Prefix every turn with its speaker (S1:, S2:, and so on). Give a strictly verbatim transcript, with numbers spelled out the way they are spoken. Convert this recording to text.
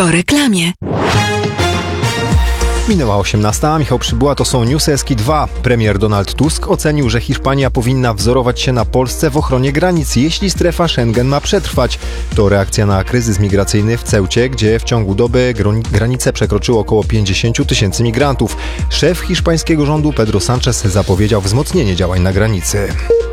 S1: Po reklamie.
S2: Minęła osiemnasta, Michał Przybyła, to są Newsy S K dwa. Premier Donald Tusk ocenił, że Hiszpania powinna wzorować się na Polsce w ochronie granic, jeśli strefa Schengen ma przetrwać. To reakcja na kryzys migracyjny w Ceucie, gdzie w ciągu doby granicę przekroczyło około pięćdziesiąt tysięcy migrantów. Szef hiszpańskiego rządu Pedro Sánchez zapowiedział wzmocnienie działań na granicy.